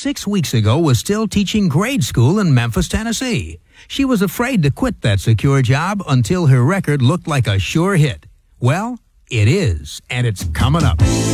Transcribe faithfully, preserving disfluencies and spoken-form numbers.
six weeks ago was still teaching grade school in Memphis, Tennessee. She was afraid to quit that secure job until her record looked like a sure hit. Well, it is, and it's coming up.